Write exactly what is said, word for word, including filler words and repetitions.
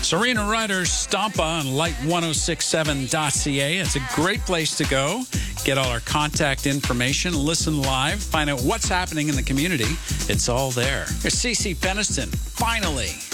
Serena Ryder's Stompa on light ten sixty-seven dot c a. It's a great place to go. Get all our contact information, listen live, find out what's happening in the community. It's all there. Here's Cece Peniston, finally.